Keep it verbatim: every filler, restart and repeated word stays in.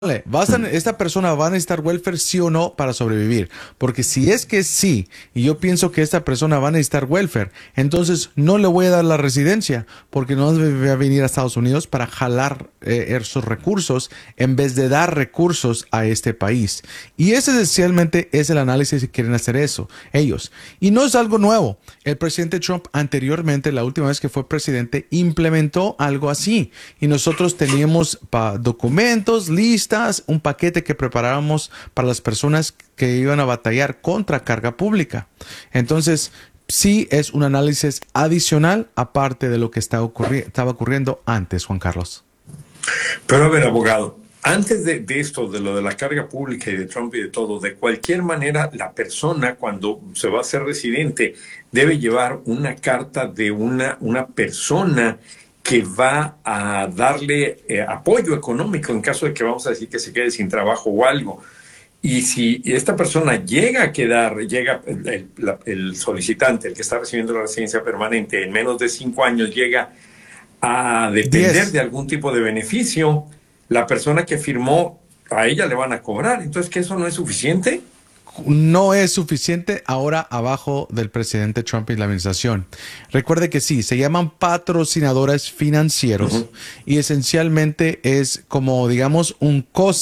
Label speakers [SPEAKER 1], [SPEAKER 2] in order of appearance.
[SPEAKER 1] Vale, ¿vas a- ¿esta persona va a necesitar welfare sí o no para sobrevivir? Porque si es que sí, y yo pienso que esta persona va a necesitar welfare, entonces no le voy a dar la residencia, porque no debe a venir a Estados Unidos para jalar eh, esos recursos en vez de dar recursos a este país. Y ese esencialmente es el análisis que quieren hacer eso, ellos. Y no es algo nuevo. El presidente Trump anteriormente, la última vez que fue presidente, implementó algo así. Y nosotros teníamos pa- documentos, listas, un paquete que preparábamos para las personas que iban a batallar contra carga pública. Entonces, sí es un análisis adicional aparte de lo que está ocurri- estaba ocurriendo antes, Juan Carlos.
[SPEAKER 2] Pero a ver, abogado, antes de, de esto, de lo de la carga pública y de Trump y de todo, de cualquier manera, la persona cuando se va a ser residente debe llevar una carta de una, una persona que va a darle eh, apoyo económico en caso de que vamos a decir que se quede sin trabajo o algo. Y si esta persona llega a quedar, llega el, el, la- el solicitante, el que está recibiendo la residencia permanente, en menos de cinco años llega a depender de
[SPEAKER 1] Diez.
[SPEAKER 2] algún tipo de beneficio, la persona que firmó, a ella le van a cobrar. Entonces, ¿que eso no es suficiente?
[SPEAKER 1] No es suficiente ahora abajo del presidente Trump y la administración. Recuerde que sí, se llaman patrocinadores financieros
[SPEAKER 2] Uh-huh.
[SPEAKER 1] y esencialmente es como, digamos, un costo